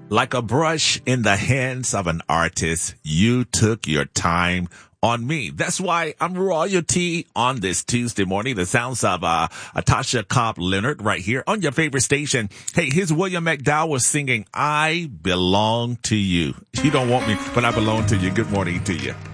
Like a brush in the hands of an artist, you took your time on me. That's why I'm royalty on this Tuesday morning. The sounds of Atasha Cobb Leonard right here on your favorite station. Hey, here's William McDowell singing, I Belong to You. You don't want me, but I belong to you. Good morning to you.